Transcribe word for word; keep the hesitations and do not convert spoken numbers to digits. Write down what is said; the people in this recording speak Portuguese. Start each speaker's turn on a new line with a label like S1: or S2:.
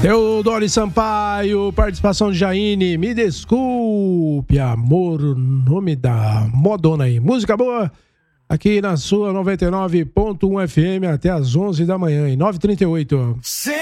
S1: Teodoro Sampaio, participação de Jaine, Me Desculpe, Amor, o nome da modona aí. Música boa aqui na sua noventa e nove ponto um F M até às onze da manhã, em nove e trinta e oito.